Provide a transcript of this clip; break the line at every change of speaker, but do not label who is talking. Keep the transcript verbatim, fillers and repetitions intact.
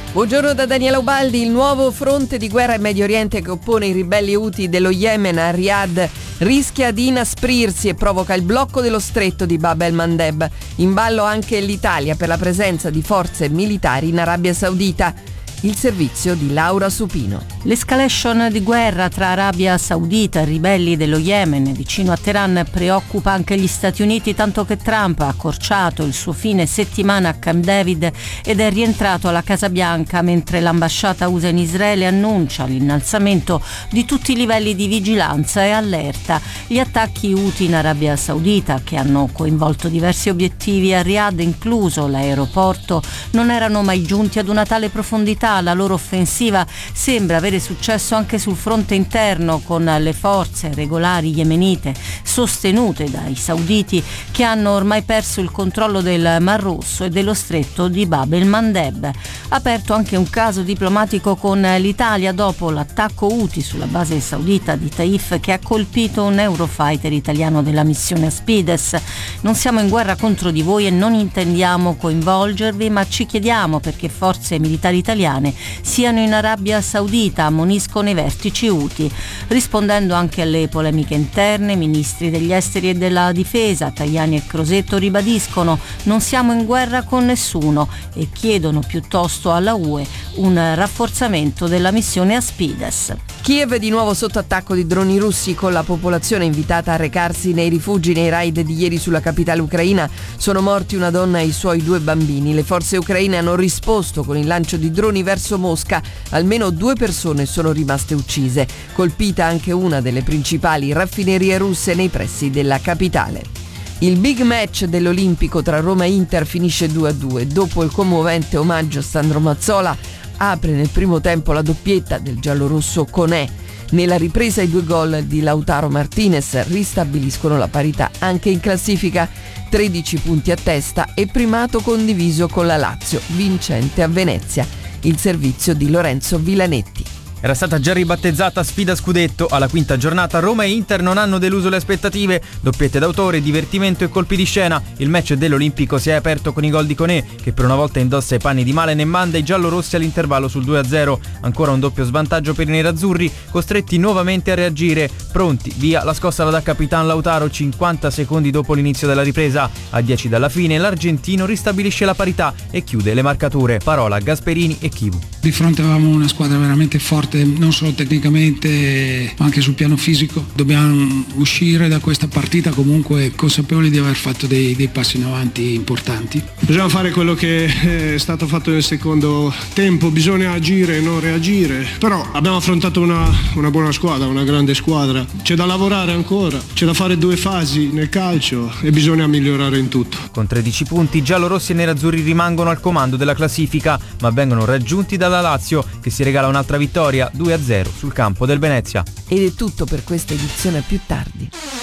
Buongiorno da Daniela Ubaldi. Il nuovo fronte di guerra in Medio Oriente che oppone i ribelli Houthi dello Yemen a Riyadh rischia di inasprirsi e provoca il blocco dello stretto di Bab el-Mandeb. In ballo anche l'Italia per la presenza di forze militari in Arabia Saudita. Il servizio di Laura Supino.
L'escalation di guerra tra Arabia Saudita e ribelli dello Yemen vicino a Teheran preoccupa anche gli Stati Uniti, tanto che Trump ha accorciato il suo fine settimana a Camp David ed è rientrato alla Casa Bianca, mentre l'ambasciata U S A in Israele annuncia l'innalzamento di tutti i livelli di vigilanza e allerta. Gli attacchi Houthi in Arabia Saudita, che hanno coinvolto diversi obiettivi a Riyadh, incluso l'aeroporto, non erano mai giunti ad una tale profondità. La loro offensiva sembra avere successo anche sul fronte interno, con le forze regolari yemenite sostenute dai sauditi, che hanno ormai perso il controllo del Mar Rosso e dello stretto di Bab el-Mandeb. Aperto anche un caso diplomatico con l'Italia dopo l'attacco Houthi sulla base saudita di Taif, che ha colpito un Eurofighter italiano della missione Aspides. Non siamo in guerra contro di voi e non intendiamo coinvolgervi, ma ci chiediamo perché forze militari italiane siano in Arabia Saudita, ammoniscono i vertici Houthi. Rispondendo anche alle polemiche interne, i ministri degli esteri e della difesa, Tajani e Crosetto, ribadiscono: non siamo in guerra con nessuno, e chiedono piuttosto alla U E un rafforzamento della missione Aspides.
Kiev di nuovo sotto attacco di droni russi, con la popolazione invitata a recarsi nei rifugi. Nei raid di ieri sulla capitale ucraina sono morti una donna e i suoi due bambini. Le forze ucraine hanno risposto con il lancio di droni verso Mosca. Almeno due persone sono rimaste uccise. Colpita anche una delle principali raffinerie russe nei pressi della capitale. Il big match dell'Olimpico tra Roma e Inter finisce due a due. Dopo il commovente omaggio a Sandro Mazzola, apre nel primo tempo la doppietta del giallorosso Conè. Nella ripresa i due gol di Lautaro Martinez ristabiliscono la parità anche in classifica. tredici punti a testa e primato condiviso con la Lazio, vincente a Venezia. Il servizio di Lorenzo Villanetti.
Era stata già ribattezzata sfida scudetto. Alla quinta giornata Roma e Inter non hanno deluso le aspettative. Doppiette d'autore, divertimento e colpi di scena. Il match dell'Olimpico si è aperto con i gol di Conè, che per una volta indossa i panni di Malen e manda i giallorossi all'intervallo sul due a zero. Ancora un doppio svantaggio per i nerazzurri, costretti nuovamente a reagire. Pronti, via la scossa da Capitan Lautaro cinquanta secondi dopo l'inizio della ripresa. A dieci dalla fine l'argentino ristabilisce la parità e chiude le marcature. Parola a Gasperini e Chivu.
Di fronte avevamo una squadra veramente forte, non solo tecnicamente ma anche sul piano fisico. Dobbiamo uscire da questa partita comunque consapevoli di aver fatto dei, dei passi in avanti importanti.
Bisogna fare quello che è stato fatto nel secondo tempo, bisogna agire e non reagire, però abbiamo affrontato una, una buona squadra, una grande squadra, c'è da lavorare ancora, c'è da fare due fasi nel calcio e bisogna migliorare in tutto.
Con tredici punti i giallorossi e nerazzurri rimangono al comando della classifica, ma vengono raggiunti dalla Lazio, che si regala un'altra vittoria due a zero sul campo del Venezia.
Ed è tutto per questa edizione. A più tardi.